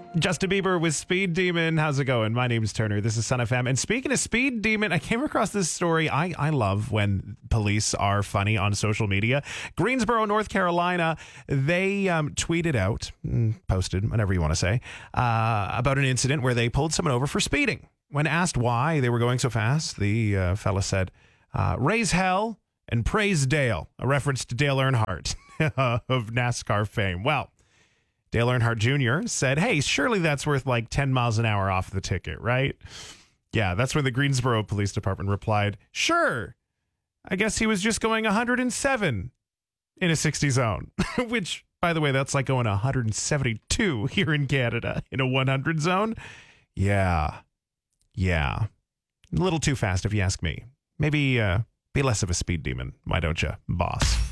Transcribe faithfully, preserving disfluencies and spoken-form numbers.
Justin Bieber with Speed Demon. How's it going? My name's Turner. This is Sun F M. And speaking of Speed Demon, I came across this story. I, I love when police are funny on social media. Greensboro, North Carolina, they um, tweeted out, posted, whatever you want to say, uh, about an incident where they pulled someone over for speeding. When asked why they were going so fast, the uh, fella said, uh, raise hell and praise Dale, a reference to Dale Earnhardt of NASCAR fame. Well, Dale Earnhardt Junior said, hey, surely that's worth like ten miles an hour off the ticket, right? Yeah, that's when the Greensboro Police Department replied, sure. I guess he was just going one hundred seven in a sixty zone, which, by the way, that's like going one hundred seventy-two here in Canada in a one hundred zone. Yeah, yeah. A little too fast if you ask me. Maybe uh, be less of a speed demon. Why don't you, boss?